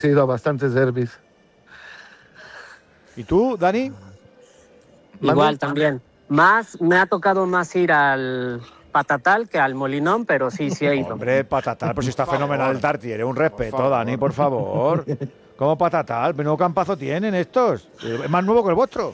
he ido a bastantes derbis. ¿Y tú, Dani? Igual también. Me ha tocado más ir al Patatal que al Molinón, pero sí he ido. Hombre, Patatal, pues está fenomenal el Tartiere. Un respeto, Dani, por favor. ¿Cómo Patatal? ¿Menudo campazo tienen estos? Es más nuevo que el vuestro.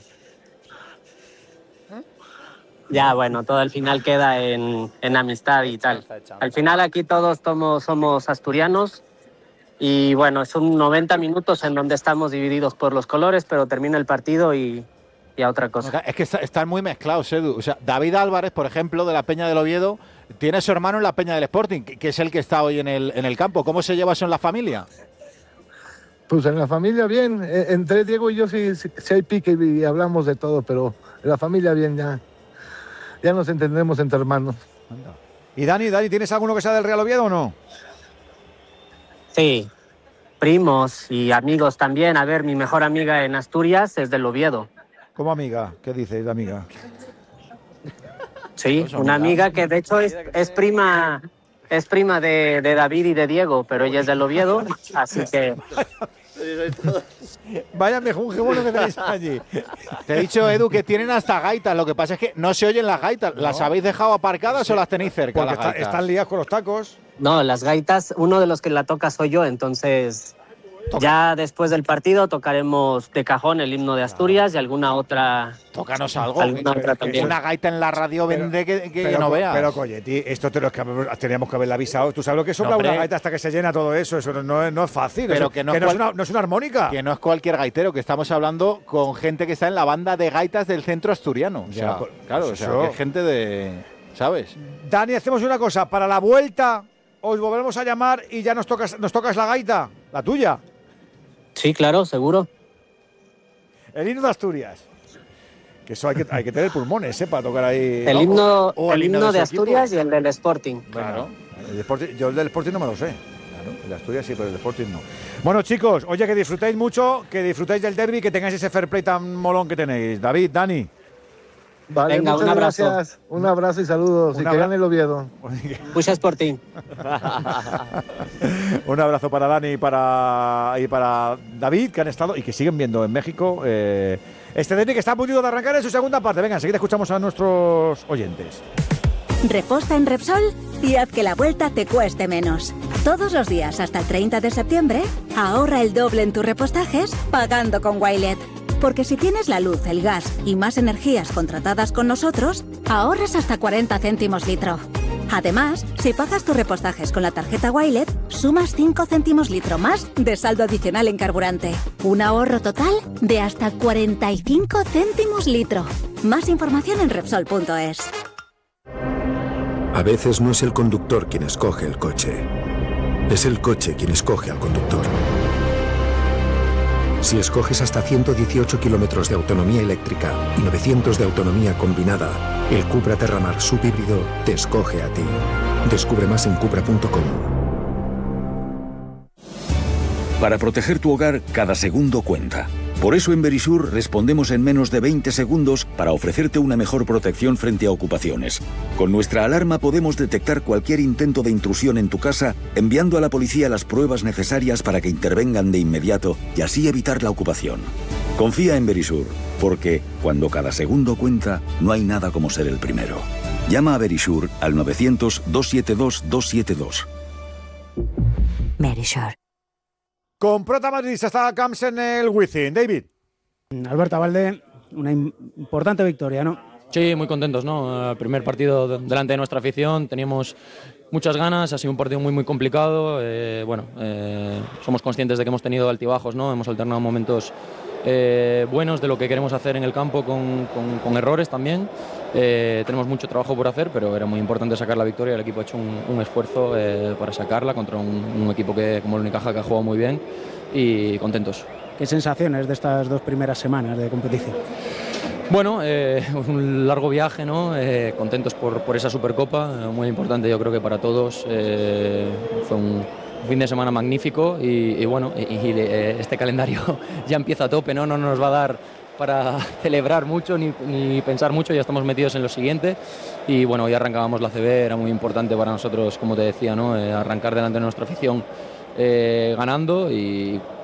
Ya, bueno, todo al final queda en amistad y tal. Al final aquí todos somos asturianos y bueno, son 90 minutos en donde estamos divididos por los colores, pero termina el partido y a otra cosa. Es que están muy mezclados, Edu. O sea, David Álvarez, por ejemplo, de la Peña del Oviedo, tiene a su hermano en la Peña del Sporting, que es el que está hoy en el campo. ¿Cómo se lleva eso en la familia? Pues en la familia bien. Entre Diego y yo sí hay pique y hablamos de todo, pero en la familia bien ya nos entendemos entre hermanos. ¿Y Dani, tienes alguno que sea del Real Oviedo o no? Sí, primos y amigos también. A ver, mi mejor amiga en Asturias es del Oviedo. ¿Cómo amiga? ¿Qué dices de amiga? Sí, una amiga que de hecho es prima de David y de Diego, pero ella es del Oviedo, así que... Vaya mejunje bueno que tenéis allí. Te he dicho, Edu, que tienen hasta gaitas. Lo que pasa es que no se oyen las gaitas. ¿No? ¿Las habéis dejado aparcadas o las tenéis cerca? Porque están liadas con los tacos. No, las gaitas, uno de los que la toca soy yo, entonces... Ya después del partido tocaremos de cajón el himno de Asturias y alguna otra. Tócanos algo. Una gaita en la radio vende que no veas. Pero, Colleti, esto teníamos que haberla avisado. ¿Tú sabes lo que es una gaita hasta que se llena todo eso? Eso no es fácil. Pero eso, que no es una armónica. Que no es cualquier gaitero, que estamos hablando con gente que está en la banda de gaitas del centro asturiano. O sea, claro, que es gente de. ¿Sabes? Dani, hacemos una cosa. Para la vuelta os volvemos a llamar y ya nos tocas la gaita, la tuya. Sí, claro, seguro. El himno de Asturias. Que eso hay que tener pulmones, para tocar ahí. El himno de Asturias y el del Sporting. Claro. Yo el del Sporting no me lo sé. Claro, el de Asturias sí, pero el del Sporting no. Bueno, chicos, oye, que disfrutéis mucho, que disfrutéis del derbi, que tengáis ese fair play tan molón que tenéis. David, Dani. Vale, venga, muchas gracias. Un abrazo y saludos. Y que gane el Oviedo. Mucha Sporting. Un abrazo para Dani y para David, que han estado y que siguen viendo en México este derbi que está a punto de arrancar en su segunda parte. Venga, enseguida escuchamos a nuestros oyentes. Reposta en Repsol y haz que la vuelta te cueste menos. Todos los días hasta el 30 de septiembre, ahorra el doble en tus repostajes pagando con Wilet. Porque si tienes la luz, el gas y más energías contratadas con nosotros, ahorras hasta 40 céntimos litro. Además, si pagas tus repostajes con la tarjeta Wilet, sumas 5 céntimos litro más de saldo adicional en carburante. Un ahorro total de hasta 45 céntimos litro. Más información en Repsol.es. A veces no es el conductor quien escoge el coche. Es el coche quien escoge al conductor. Si escoges hasta 118 kilómetros de autonomía eléctrica y 900 de autonomía combinada, el Cupra Terramar subhíbrido te escoge a ti. Descubre más en cupra.com. Para proteger tu hogar, cada segundo cuenta. Por eso en Verisur respondemos en menos de 20 segundos para ofrecerte una mejor protección frente a ocupaciones. Con nuestra alarma podemos detectar cualquier intento de intrusión en tu casa, enviando a la policía las pruebas necesarias para que intervengan de inmediato y así evitar la ocupación. Confía en Verisur, porque cuando cada segundo cuenta, no hay nada como ser el primero. Llama a Verisur al 900-272-272. Verisur. Con Prota Madrid está Camps en el Wizzing. David. Alberto Valde, una importante victoria, ¿no? Sí, muy contentos, ¿no? El primer partido delante de nuestra afición, teníamos muchas ganas, ha sido un partido muy complicado. Somos conscientes de que hemos tenido altibajos, ¿no? Hemos alternado momentos buenos de lo que queremos hacer en el campo con errores también. Tenemos mucho trabajo por hacer, pero era muy importante sacar la victoria. El equipo ha hecho un esfuerzo para sacarla contra un equipo como el Unicaja, que ha jugado muy bien, y contentos. ¿Qué sensaciones de estas 2 primeras semanas de competición? Bueno, un largo viaje, ¿no? Contentos por esa Supercopa, muy importante yo creo que para todos. Fue un fin de semana magnífico y bueno, este calendario ya empieza a tope, ¿no? No nos va a dar para celebrar mucho ni pensar mucho, ya estamos metidos en lo siguiente y bueno, hoy arrancábamos la CB, era muy importante para nosotros, como te decía, ¿no? Arrancar delante de nuestra afición ganando y